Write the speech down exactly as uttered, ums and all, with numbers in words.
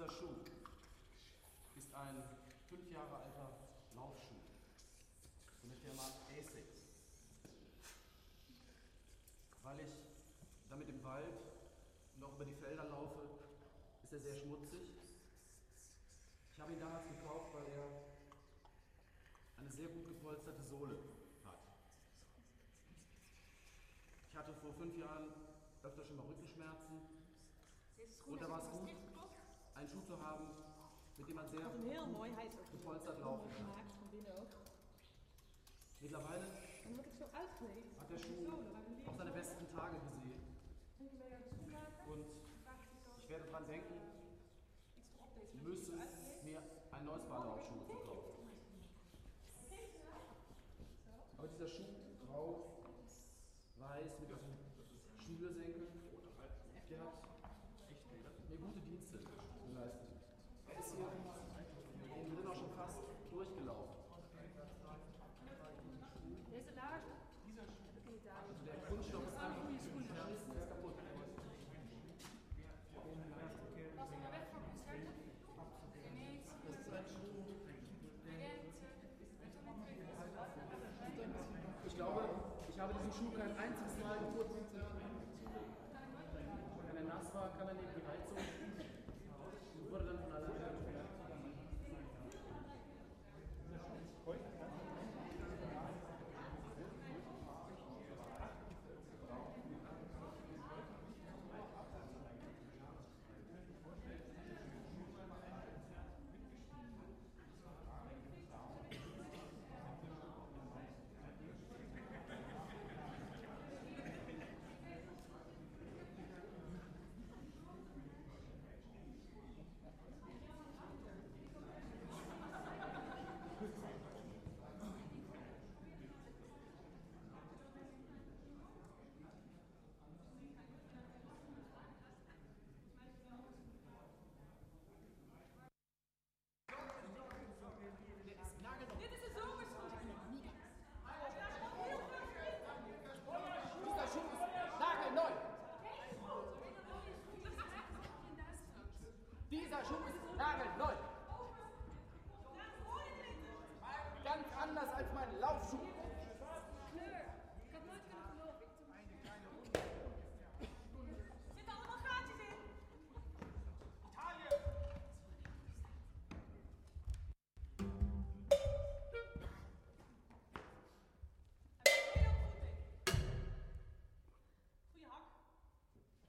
Dieser Schuh ist ein fünf Jahre alter Laufschuh von der Firma Asics. Weil ich damit im Wald und auch über die Felder laufe, ist er sehr schmutzig. Ich habe ihn damals gekauft, weil er eine sehr gut gepolsterte Sohle hat. Ich hatte vor fünf Jahren öfter schon mal Rückenschmerzen und da war es gut, einen Schuh zu haben, mit dem man sehr gut gepolstert laufen kann. Mittlerweile hat der Schuh auch seine besten Tage gesehen und ich werde daran denken müssen, mir ein neues Paar Laufschuhe zu kaufen. Aber dieser Schuh, grau, weiß, mit diesem Schnürsenkel, der hat mir gute Dienste geleistet. Er ist hier innen drin auch schon fast durchgelaufen. Deze laag? Also der Kunststoff ist einfach zerrissen, er ist kaputt. Was onderweg voor concerten? Nee, Das ist ein Schuh. Ich glaube, ich habe diesen Schuh kein einziges Mal geputzt. Wenn er nass war, kann er neben die Heizung und wurde dann von alleine entfernt. Dit is een zomerschoen. Dieser Schuh ist nagelneu. Dieser Schuh ist nagelneu.